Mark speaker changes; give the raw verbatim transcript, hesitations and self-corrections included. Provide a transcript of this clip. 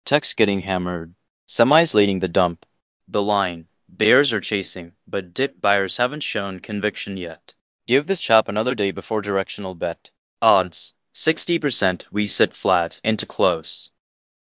Speaker 1: Text getting hammered. Semis leading the dump. The line. Bears are chasing, but dip buyers haven't shown conviction yet. Give this chap another day before directional bet. Odds. sixty percent we sit flat into close.